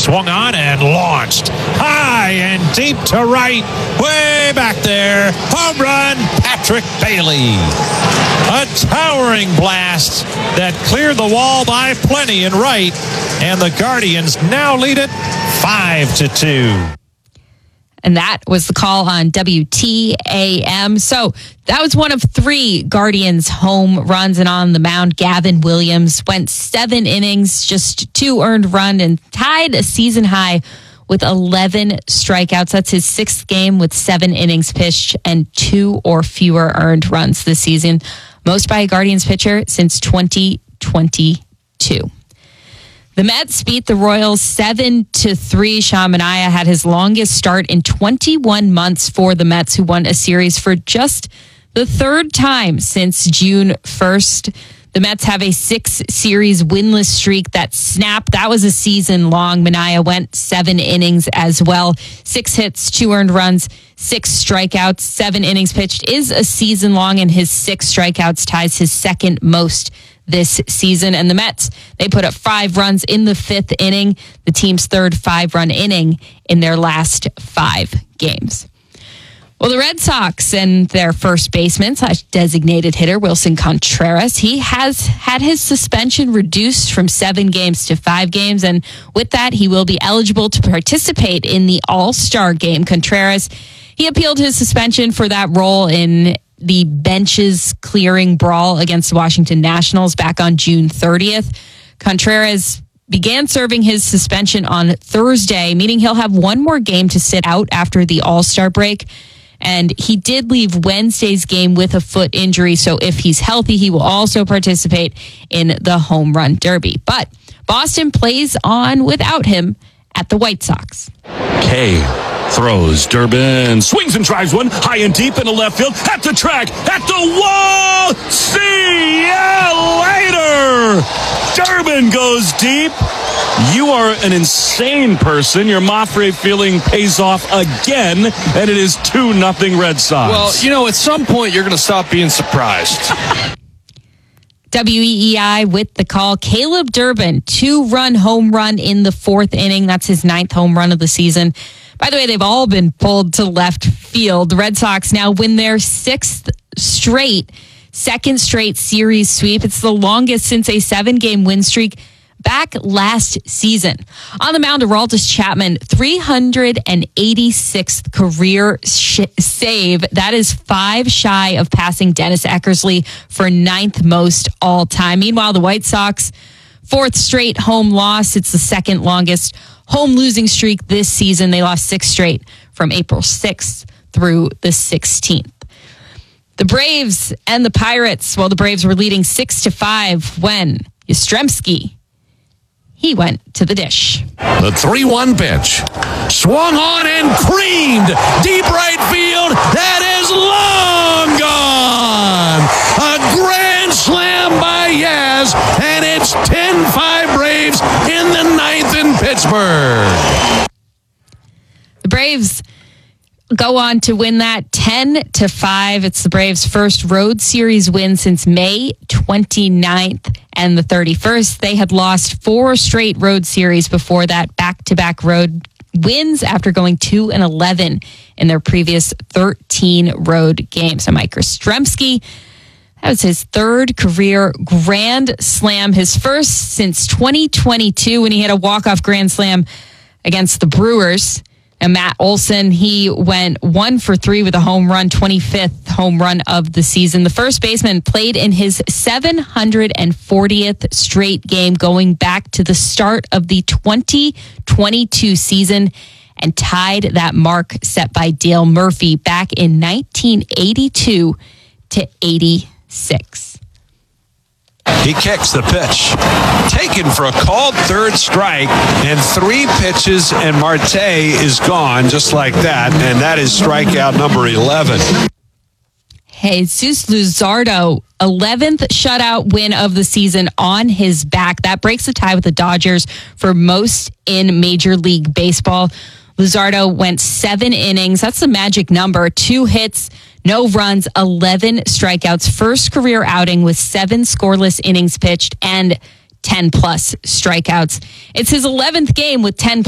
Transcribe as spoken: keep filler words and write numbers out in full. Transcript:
swung on and launched high and deep to right, way back there. Home run, Patrick Bailey. A towering blast that cleared the wall by plenty in right, and the Guardians now lead it five to two. And that was the call on W T A M. So that was one of three Guardians home runs. And on the mound, Gavin Williams went seven innings, just two earned run, and tied a season high with eleven strikeouts. That's his sixth game with seven innings pitched and two or fewer earned runs this season. Most by a Guardians pitcher since twenty twenty-two. The Mets beat the Royals seven to three. Sean Manaea had his longest start in twenty-one months for the Mets, who won a series for just the third time since June first. The Mets have a six-series winless streak that snapped. That was a season long. Manaea went seven innings as well. Six hits, two earned runs, six strikeouts, seven innings pitched is a season long, and his six strikeouts ties his second most this season. And the Mets, they put up five runs in the fifth inning, the team's third five-run inning in their last five games. Well, the Red Sox and their first baseman slash designated hitter, Wilson Contreras, he has had his suspension reduced from seven games to five games. And with that, he will be eligible to participate in the All-Star game. Contreras, he appealed his suspension for that role in the benches clearing brawl against the Washington Nationals back on June thirtieth. Contreras began serving his suspension on Thursday, meaning he'll have one more game to sit out after the All-Star break. And he did leave Wednesday's game with a foot injury, so if he's healthy, he will also participate in the Home Run Derby. But Boston plays on without him at the White Sox. K throws. Durbin swings and drives one high and deep into left field. At the track, at the wall. See ya later. Durbin goes deep. You are an insane person. Your Mafre feeling pays off again, and it is two nothing Red Sox. Well, you know, at some point you're going to stop being surprised. W E E I with the call. Caleb Durbin, two-run home run in the fourth inning. That's his ninth home run of the season. By the way, they've all been pulled to left field. The Red Sox now win their sixth straight, second straight series sweep. It's the longest since a seven-game win streak back last season. On the mound, Aroldis Chapman, three hundred eighty-sixth career sh- save. That is five shy of passing Dennis Eckersley for ninth most all time. Meanwhile, the White Sox, fourth straight home loss. It's the second longest home losing streak this season. They lost six straight from April sixth through the sixteenth. The Braves and the Pirates, well, the Braves were leading six to five when Yastrzemski, he went to the dish. The three one pitch. Swung on and creamed. Deep right field. That is long gone. A grand slam by Yaz. And it's ten five Braves in the ninth in Pittsburgh. The Braves go on to win that ten to five. It's the Braves' first road series win since May twenty-ninth and the thirty-first. They had lost four straight road series before that, back-to-back road wins after going two and eleven in their previous thirteen road games. So Mike Yastrzemski, that was his third career grand slam, his first since twenty twenty-two when he had a walk-off grand slam against the Brewers. And Matt Olson, he went one for three with a home run, twenty-fifth home run of the season. The first baseman played in his seven hundred fortieth straight game going back to the start of the twenty twenty-two season and tied that mark set by Dale Murphy back in nineteen eighty-two to eighty-six. He kicks the pitch. Taken for a called third strike, and three pitches, and Marte is gone just like that, and that is strikeout number eleven. Jesus Luzardo, eleventh shutout win of the season on his back. That breaks the tie with the Dodgers for most in Major League Baseball. Luzardo went seven innings. That's the magic number. Two hits, no runs, eleven strikeouts. First career outing with seven scoreless innings pitched and ten plus strikeouts. It's his eleventh game with ten